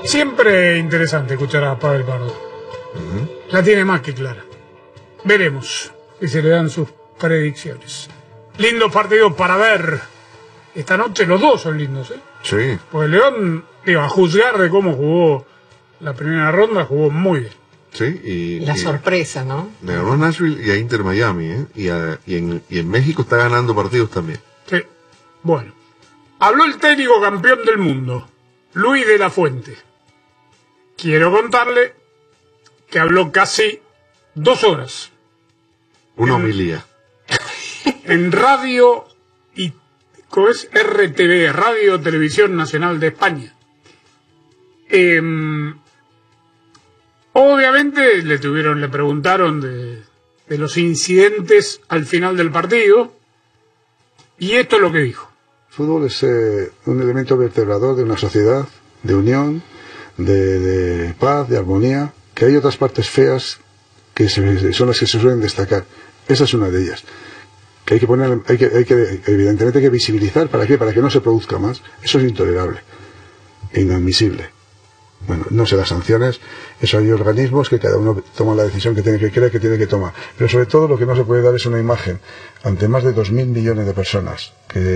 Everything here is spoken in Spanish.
Siempre interesante escuchar a Pavel Pardo. La tiene más que clara. Veremos si se le dan sus predicciones. Lindos partidos para ver. Esta noche los dos son lindos, ¿eh? Sí. Porque León, a juzgar de cómo jugó la primera ronda, jugó muy bien. Sí, La sorpresa, ¿no? Le ganó a Nashville y a Inter Miami, ¿eh? Y en México está ganando partidos también. Sí. Bueno. Habló el técnico campeón del mundo, Luis de la Fuente. Quiero contarle que habló casi 2 horas. Una homilía. En radio y ¿cómo es? RTV, Radio Televisión Nacional de España. Obviamente le preguntaron de los incidentes al final del partido, y esto es lo que dijo. El fútbol es un elemento vertebrador de una sociedad, de unión, de paz, de armonía, que hay otras partes feas que son las que se suelen destacar. Esa es una de ellas. Que evidentemente hay que visibilizar. ¿Para qué? Para que no se produzca más. Eso es intolerable e inadmisible. Bueno, no sé las sanciones, eso hay organismos que cada uno toma la decisión que cree que tiene que tomar. Pero sobre todo lo que no se puede dar es una imagen ante más de 2.000 millones de personas que